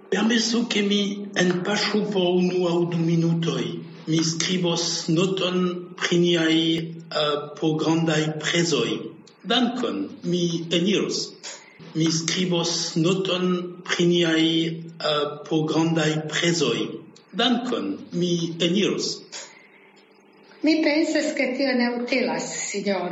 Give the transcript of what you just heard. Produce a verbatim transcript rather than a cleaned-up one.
Permesu che mi enpaŝu por unu aŭ du minutoj. Mi skribos noton pri niaj uh, po grandaj prezoj. Dankon, mi eniros. Mi skribos noton pri niaj uh, po grandaj prezoj. Dankon, mi eniros. Mi pensas che tio ne utilas, signor.